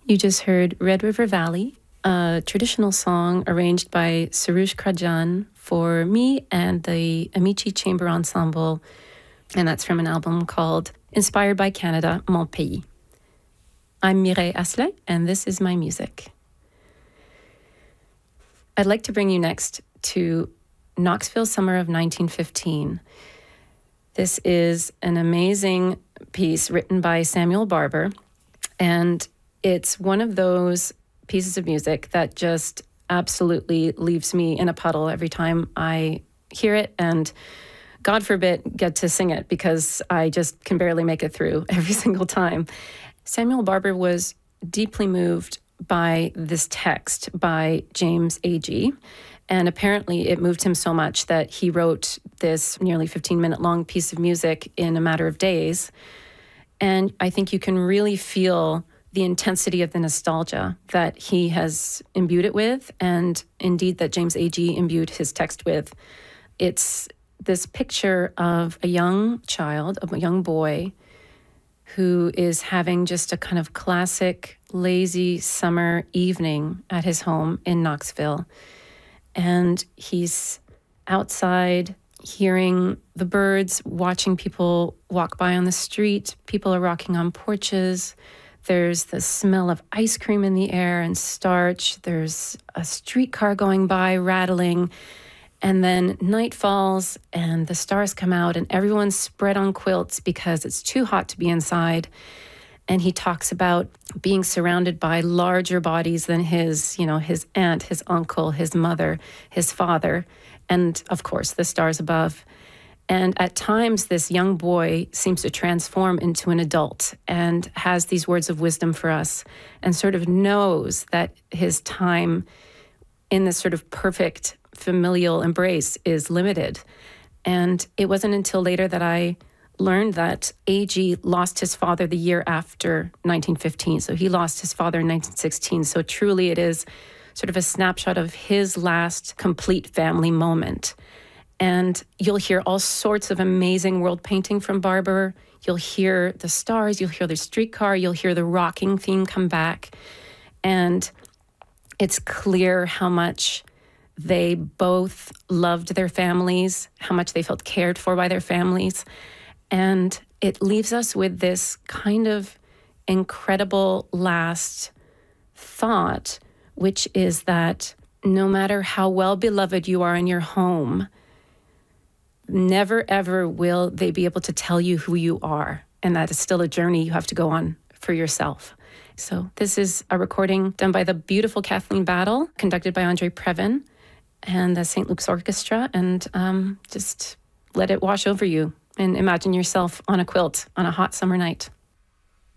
You just heard Red River Valley, a traditional song arranged by Sarush Krajan for me and the Amici Chamber Ensemble, and that's from an album called Inspired by Canada, Mon Pays. I'm Mireille Asselin, and this is my music. I'd like to bring you next to Knoxville Summer of 1915. This is an amazing piece written by Samuel Barber, and it's one of those pieces of music that just absolutely leaves me in a puddle every time I hear it, and God forbid get to sing it because I just can barely make it through every single time. Samuel Barber was deeply moved by this text by James Agee, and apparently it moved him so much that he wrote this nearly 15-minute long piece of music in a matter of days. And I think you can really feel the intensity of the nostalgia that he has imbued it with, and indeed that James Agee imbued his text with. It's this picture of a young child, of a young boy, who is having just a kind of classic, lazy summer evening at his home in Knoxville. And he's outside hearing the birds, watching people walk by on the street. People are rocking on porches. There's the smell of ice cream in the air and starch. There's a streetcar going by, rattling. And then night falls and the stars come out and everyone's spread on quilts because it's too hot to be inside. And he talks about being surrounded by larger bodies than his aunt, his uncle, his mother, his father, and of course the stars above. And at times, this young boy seems to transform into an adult and has these words of wisdom for us and sort of knows that his time in this sort of perfect familial embrace is limited. And it wasn't until later that I learned that Agee lost his father the year after 1915. So he lost his father in 1916. So truly it is sort of a snapshot of his last complete family moment. And you'll hear all sorts of amazing world painting from Barber. You'll hear the stars, you'll hear the streetcar, you'll hear the rocking theme come back. And it's clear how much they both loved their families, how much they felt cared for by their families. And it leaves us with this kind of incredible last thought, which is that no matter how well beloved you are in your home, never, ever will they be able to tell you who you are. And that is still a journey you have to go on for yourself. So this is a recording done by the beautiful Kathleen Battle, conducted by Andre Previn and the St. Luke's Orchestra. And just let it wash over you and imagine yourself on a quilt on a hot summer night.